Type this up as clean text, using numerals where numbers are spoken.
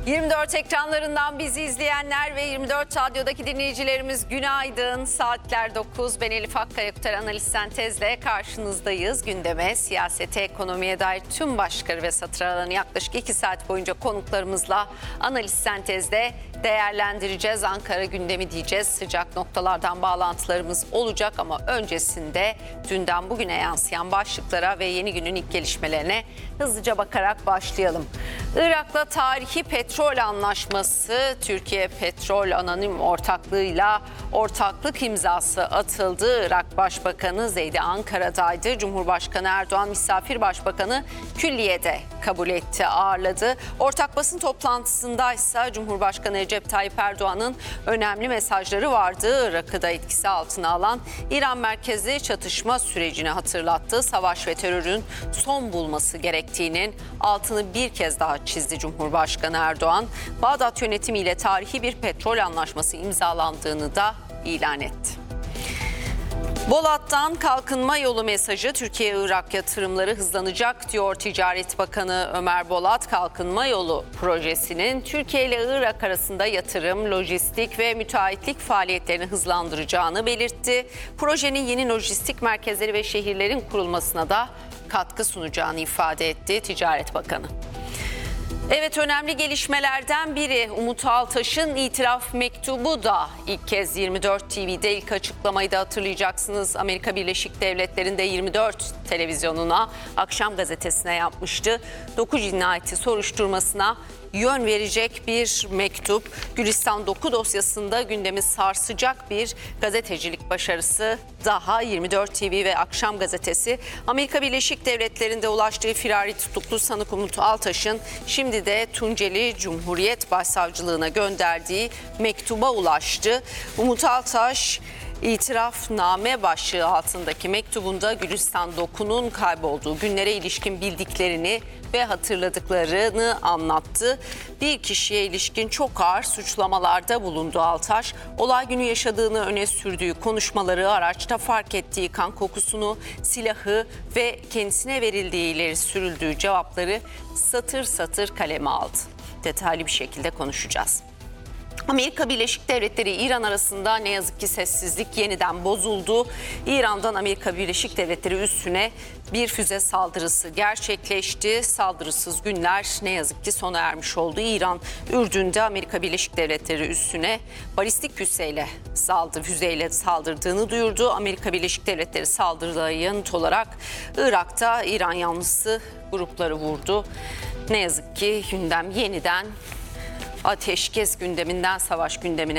24 ekranlarından bizi izleyenler ve 24 Radyo'daki dinleyicilerimiz günaydın. Saatler 9. Ben Elif Akkaya Analiz Sentez'le karşınızdayız. Gündeme, siyasete, ekonomiye dair tüm başlıkları ve satır aralarını yaklaşık 2 saat boyunca konuklarımızla Analiz Sentez'de değerlendireceğiz. Ankara gündemi diyeceğiz. Sıcak noktalardan bağlantılarımız olacak ama öncesinde dünden bugüne yansıyan başlıklara ve yeni günün ilk gelişmelerine hızlıca bakarak başlayalım. Irak'la tarihi petrol anlaşması, Türkiye Petrol Anonim Ortaklığı'yla ortaklık imzası atıldı. Irak Başbakanı Zeydi Ankara'daydı. Cumhurbaşkanı Erdoğan misafir başbakanı Külliye'de kabul etti, ağırladı. Ortak basın toplantısındaysa Cumhurbaşkanı Recep Tayyip Erdoğan'ın önemli mesajları vardı. Irak'ı da etkisi altına alan İran merkezli çatışma sürecini hatırlattı. Savaş ve terörün son bulması gerektiğinin altını bir kez daha çizdi Cumhurbaşkanı Erdoğan. Bağdat yönetimiyle tarihi bir petrol anlaşması imzalandığını da ilan etti. Bolat'tan kalkınma yolu mesajı, Türkiye-Irak yatırımları hızlanacak diyor Ticaret Bakanı Ömer Bolat. Kalkınma yolu projesinin Türkiye ile Irak arasında yatırım, lojistik ve müteahhitlik faaliyetlerini hızlandıracağını belirtti. Projenin yeni lojistik merkezleri ve şehirlerin kurulmasına da katkı sunacağını ifade etti Ticaret Bakanı. Evet, önemli gelişmelerden biri Umut Altaş'ın itiraf mektubu da ilk kez 24 TV'de ilk açıklamayı da hatırlayacaksınız. Amerika Birleşik Devletleri'nde 24 televizyonuna, Akşam Gazetesi'ne yapmıştı. 9 cinayeti soruşturmasına yön verecek bir mektup. Gülistan Doku dosyasında gündemi sarsacak bir gazetecilik başarısı daha. 24 TV ve Akşam Gazetesi Amerika Birleşik Devletleri'nde ulaştığı firari tutuklu sanık Umut Altaş'ın şimdi de Tunceli Cumhuriyet Başsavcılığına gönderdiği mektuba ulaştı. Umut Altaş İtirafname başlığı altındaki mektubunda Gülistan Doku'nun kaybolduğu günlere ilişkin bildiklerini ve hatırladıklarını anlattı. Bir kişiye ilişkin çok ağır suçlamalarda bulundu Altaş. Olay günü yaşadığını öne sürdüğü konuşmaları, araçta fark ettiği kan kokusunu, silahı ve kendisine verildiği ileri sürüldüğü cevapları satır satır kaleme aldı. Detaylı bir şekilde konuşacağız. Amerika Birleşik Devletleri İran arasında ne yazık ki sessizlik yeniden bozuldu. İran'dan Amerika Birleşik Devletleri üssüne bir füze saldırısı gerçekleşti. Saldırısız günler ne yazık ki sona ermiş oldu. İran, Ürdün'de Amerika Birleşik Devletleri üssüne balistik füzeyle saldırdığını duyurdu. Amerika Birleşik Devletleri saldırıya yanıt olarak Irak'ta İran yanlısı grupları vurdu. Ne yazık ki gündem yeniden ateşkes gündeminden savaş gündemine